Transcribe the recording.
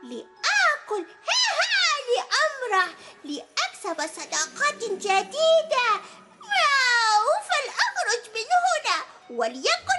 لآكل، لأمرح، لأكسب صداقات جديدة. ماو، فلأخرج من هنا وليكن